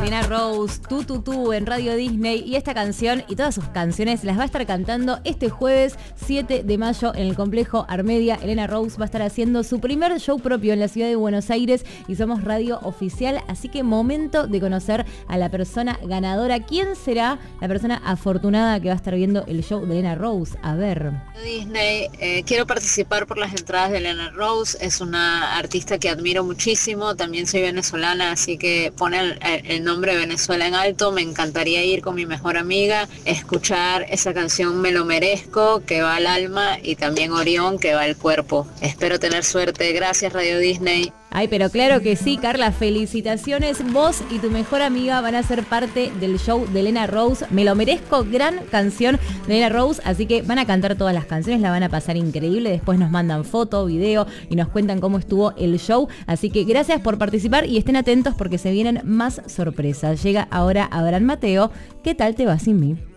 Elena Rose, Tú en Radio Disney, y esta canción y todas sus canciones las va a estar cantando este jueves 7 de mayo en el Complejo Armedia. Elena Rose va a estar haciendo su primer show propio en la ciudad de Buenos Aires y somos radio oficial, así que momento de conocer a la persona ganadora. ¿Quién será la persona afortunada que va a estar viendo el show de Elena Rose? A ver. Disney, quiero participar por las entradas de Elena Rose, es una artista que admiro muchísimo, también soy venezolana, así que pone el nombre Venezuela en alto. Me encantaría ir con mi mejor amiga, escuchar esa canción Me lo merezco, que va al alma, y también Orión, que va al cuerpo. Espero tener suerte. Gracias, Radio Disney. Ay, pero claro que sí, Carla, felicitaciones. Vos y tu mejor amiga van a ser parte del show de Elena Rose. Me lo merezco, gran canción de Elena Rose, así que van a cantar todas las canciones, la van a pasar increíble. Después nos mandan foto, video y nos cuentan cómo estuvo el show. Así que gracias por participar y estén atentos porque se vienen más sorpresas. Llega ahora Abraham Mateo. ¿Qué tal te va sin mí?